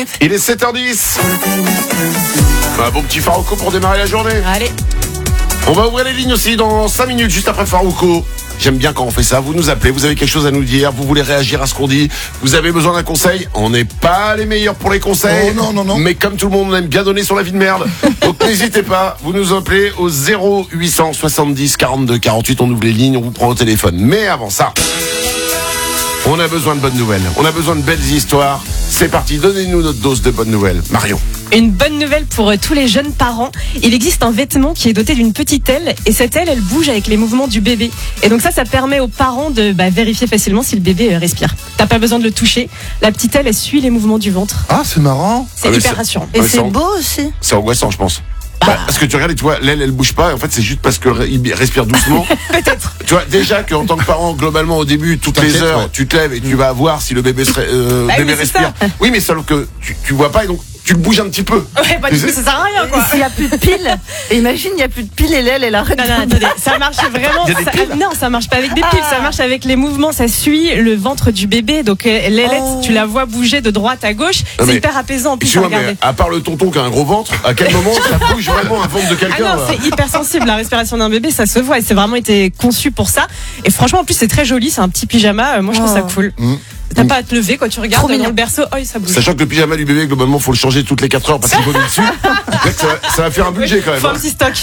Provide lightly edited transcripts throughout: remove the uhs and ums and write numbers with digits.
Il est 7h10. Un bon petit Farouko pour démarrer la journée. Allez. On va ouvrir les lignes aussi dans 5 minutes, juste après Farouko. J'aime bien quand on fait ça, vous nous appelez, vous avez quelque chose à nous dire, vous voulez réagir à ce qu'on dit, vous avez besoin d'un conseil. On n'est pas les meilleurs pour les conseils, non. Mais comme tout le monde, on aime bien donner sur la vie de merde. Donc n'hésitez pas, vous nous appelez au 0800 70 42 48, on ouvre les lignes, on vous prend au téléphone. Mais avant ça, on a besoin de bonnes nouvelles, on a besoin de belles histoires. C'est parti, donnez-nous notre dose de bonnes nouvelles. Marion. Une bonne nouvelle pour tous les jeunes parents. Il existe un vêtement qui est doté d'une petite aile et cette aile, elle bouge avec les mouvements du bébé. Et donc ça permet aux parents de vérifier facilement si le bébé respire. T'as pas besoin de le toucher. La petite aile, elle suit les mouvements du ventre. Ah, c'est marrant. C'est hyper rassurant. Et c'est beau aussi. C'est angoissant, je pense. Parce que tu regardes et tu vois, l'aile elle bouge pas, et en fait c'est juste parce qu'il respire doucement. Peut-être. Tu vois, déjà qu'en tant que parent, globalement au début, toutes les heures, tu te lèves et tu vas voir si le bébé, bébé respire. Oui, mais sauf que tu vois pas et donc tu le bouges un petit peu. Ouais, du coup ça sert à rien quoi. S'il y a plus de piles, imagine il y a plus de piles et l'aile elle arrête. Non, attendez, ça marche vraiment. Non, ça marche pas avec des piles, ça marche avec les mouvements, ça suit le ventre du bébé. Donc l'ailette, tu la vois bouger de droite à gauche, c'est hyper apaisant en plus à regarder. À part le tonton qui a un gros ventre, à quel moment ça bouge vraiment un ventre de quelqu'un? Ah non, c'est hyper sensible, la respiration d'un bébé, ça se voit et c'est vraiment été conçu pour ça. Et franchement en plus c'est très joli, c'est un petit pyjama, moi je trouve ça cool. T'as pas à te lever quand tu regardes dans le berceau, ça bouge. Sachant que le pyjama du bébé, globalement, faut le changer toutes les 4 heures parce qu'il vomit dessus. Ça va faire un budget quand même. Faut un petit stock.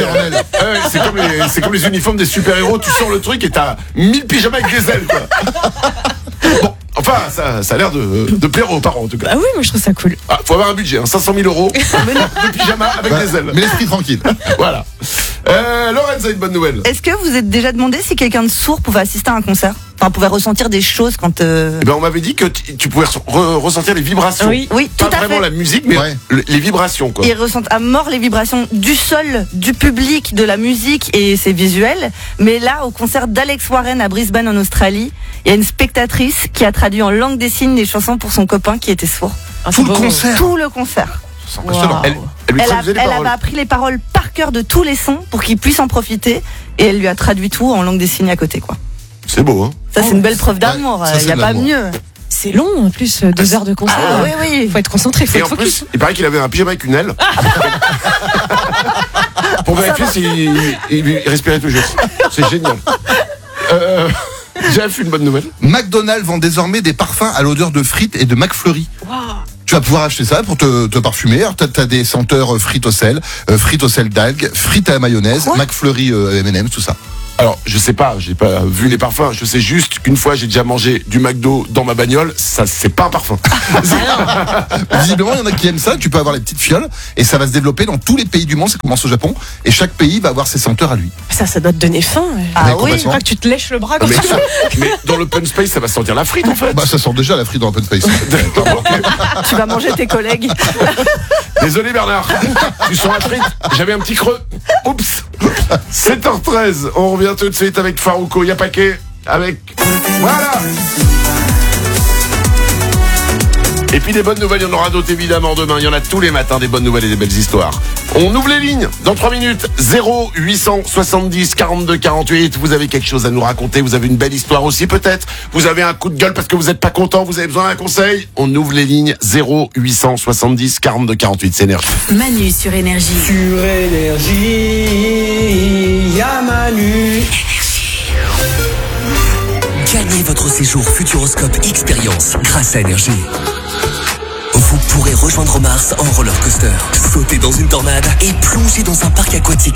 C'est comme les uniformes des super-héros, tu sors le truc et t'as 1000 pyjamas avec des ailes, quoi. Bon, enfin, ça a l'air de plaire aux parents en tout cas. Ah oui, moi je trouve ça cool. Ah, faut avoir un budget, 500 000 euros de pyjama avec des ailes. Mais l'esprit tranquille. Voilà. Lorenz a une bonne nouvelle. Est-ce que vous êtes déjà demandé si quelqu'un de sourd pouvait assister à un concert? Enfin, pouvait ressentir des choses quand... On m'avait dit que tu pouvais ressentir les vibrations. Oui, tout pas à vraiment fait. la musique, mais les vibrations, quoi. Ils ressentent à mort les vibrations du sol, du public, de la musique et c'est visuel. Mais là, au concert d'Alex Warren à Brisbane en Australie, il y a une spectatrice qui a traduit en langue des signes des chansons pour son copain qui était sourd. Tout le concert. Tout le concert. C'est impressionnant. Elle avait appris les paroles par cœur de tous les sons pour qu'il puisse en profiter et elle lui a traduit tout en langue des signes à côté, quoi. C'est beau, hein. Ça, c'est une belle preuve d'amour. Il n'y a pas mieux. C'est long en plus, 2 heures de concert. Oui. Faut être concentré, faut Et être en focus. plus, il paraît qu'il avait un pyjama avec une aile. Pour vérifier s'il respirait toujours. C'est génial. Jeff, une bonne nouvelle. McDonald's vend désormais des parfums à l'odeur de frites et de McFlurry. Tu vas pouvoir acheter ça pour te parfumer. Alors t'as des senteurs frites au sel d'algues, frites à la mayonnaise, McFlurry M&M's, tout ça. Alors, je sais pas, j'ai pas vu les parfums. Je sais juste qu'une fois, j'ai déjà mangé du McDo dans ma bagnole. Ça, c'est pas un parfum. Visiblement, il y en a qui aiment ça. Tu peux avoir les petites fioles et ça va se développer dans tous les pays du monde. Ça commence au Japon et chaque pays va avoir ses senteurs à lui. Ça doit te donner faim. Ah oui, je crois que tu te lèches le bras quand tu mais dans l'open space, ça va sentir la frite en fait. Ça sent déjà la frite dans l'open space. Tu vas manger tes collègues. Désolé Bernard, tu sens la frite. J'avais un petit creux. Oups. 7h13, on revient tout de suite avec Farouko Yapake avec... Voilà. Et puis des bonnes nouvelles, il y en aura d'autres évidemment demain. Il y en a tous les matins des bonnes nouvelles et des belles histoires. On ouvre les lignes dans 3 minutes. 0800 70 42 48. Vous avez quelque chose à nous raconter. Vous avez une belle histoire aussi peut-être. Vous avez un coup de gueule parce que vous n'êtes pas content. Vous avez besoin d'un conseil. On ouvre les lignes 0800 70 42 48. C'est Énergie. Manu sur Énergie. Sur Énergie, y'a Manu. Gagnez votre séjour Futuroscope Experience grâce à Énergie. Vous pourrez rejoindre Mars en roller coaster, sauter dans une tornade et plonger dans un parc aquatique